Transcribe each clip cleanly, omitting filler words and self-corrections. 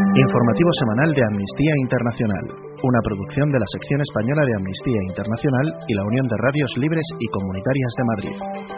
Informativo semanal de Amnistía Internacional, una producción de la sección española de Amnistía Internacional y la Unión de Radios Libres y Comunitarias de Madrid.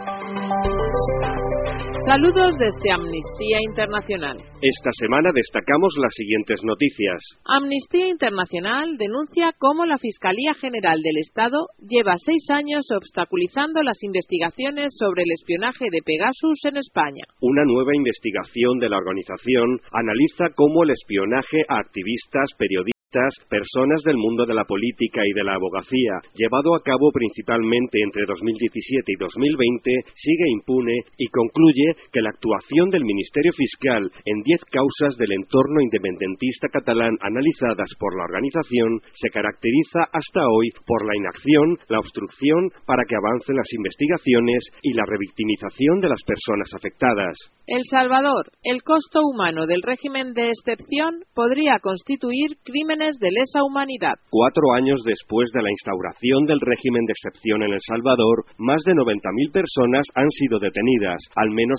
Saludos desde Amnistía Internacional. Esta semana destacamos las siguientes noticias. Amnistía Internacional denuncia cómo la Fiscalía General del Estado lleva 6 años obstaculizando las investigaciones sobre el espionaje de Pegasus en España. Una nueva investigación de la organización analiza cómo el espionaje a activistas, periodistas, personas del mundo de la política y de la abogacía, llevado a cabo principalmente entre 2017 y 2020, sigue impune y concluye que la actuación del Ministerio Fiscal en 10 causas del entorno independentista catalán analizadas por la organización se caracteriza hasta hoy por la inacción, la obstrucción para que avancen las investigaciones y la revictimización de las personas afectadas. El Salvador, el costo humano del régimen de excepción podría constituir crímenes de lesa humanidad. 4 años después de la instauración del régimen de excepción en El Salvador, más de 90.000 personas han sido detenidas, al menos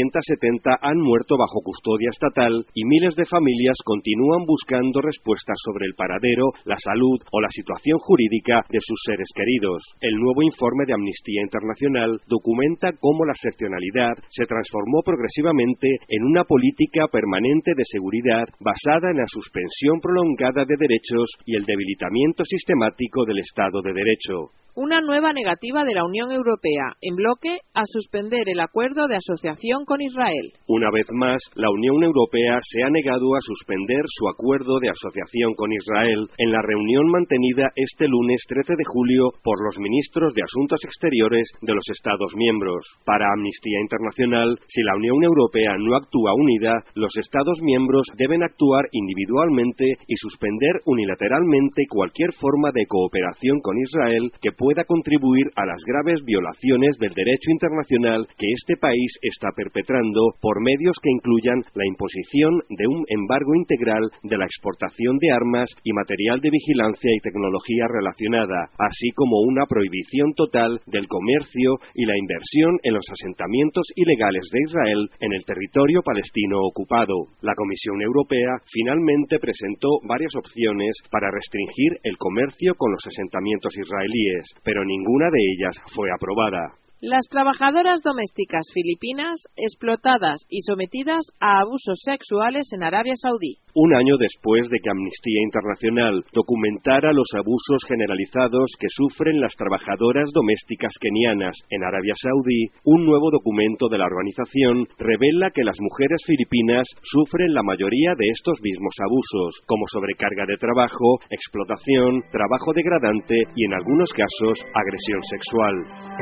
470 han muerto bajo custodia estatal y miles de familias continúan buscando respuestas sobre el paradero, la salud o la situación jurídica de sus seres queridos. El nuevo informe de Amnistía Internacional documenta cómo la excepcionalidad se transformó progresivamente en una política permanente de seguridad basada en la suspensión prolongada de derechos y el debilitamiento sistemático del Estado de Derecho. Una nueva negativa de la Unión Europea, en bloque, a suspender el acuerdo de asociación con Israel. Una vez más, la Unión Europea se ha negado a suspender su acuerdo de asociación con Israel en la reunión mantenida este lunes 13 de julio por los ministros de Asuntos Exteriores de los Estados miembros. Para Amnistía Internacional, si la Unión Europea no actúa unida, los Estados miembros deben actuar individualmente y suspender unilateralmente cualquier forma de cooperación con Israel que pueda contribuir a las graves violaciones del derecho internacional que este país está perpetrando por medios que incluyan la imposición de un embargo integral de la exportación de armas y material de vigilancia y tecnología relacionada, así como una prohibición total del comercio y la inversión en los asentamientos ilegales de Israel en el territorio palestino ocupado. La Comisión Europea finalmente presentó varias opciones para restringir el comercio con los asentamientos israelíes, pero ninguna de ellas fue aprobada. Las trabajadoras domésticas filipinas explotadas y sometidas a abusos sexuales en Arabia Saudí. Un año después de que Amnistía Internacional documentara los abusos generalizados que sufren las trabajadoras domésticas kenianas en Arabia Saudí, un nuevo documento de la organización revela que las mujeres filipinas sufren la mayoría de estos mismos abusos, como sobrecarga de trabajo, explotación, trabajo degradante y, en algunos casos, agresión sexual.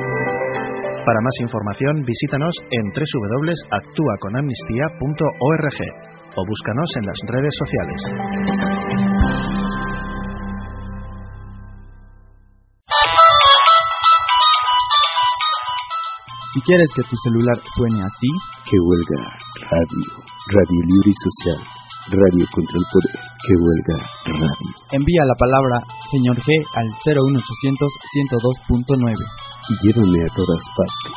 Para más información, visítanos en www.actuaconamnistía.org o búscanos en las redes sociales. Si quieres que tu celular suene así, que huelga Radio Libre y Social, Radio contra el Poder, que huelga radio. Envía la palabra Señor G al 01800 102.9 y llévame a todas partes.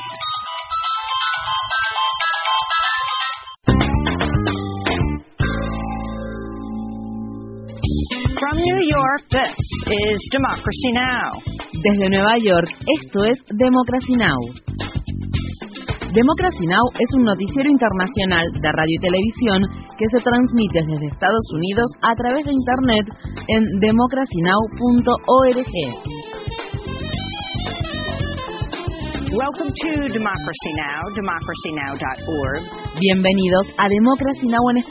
From New York, this is Democracy Now! Desde Nueva York, esto es Democracy Now! Democracy Now! Es un noticiero internacional de radio y televisión que se transmite desde Estados Unidos a través de Internet en democracynow.org. Welcome to Democracy Now!, democracynow.org. Bienvenidos a Democracy Now! En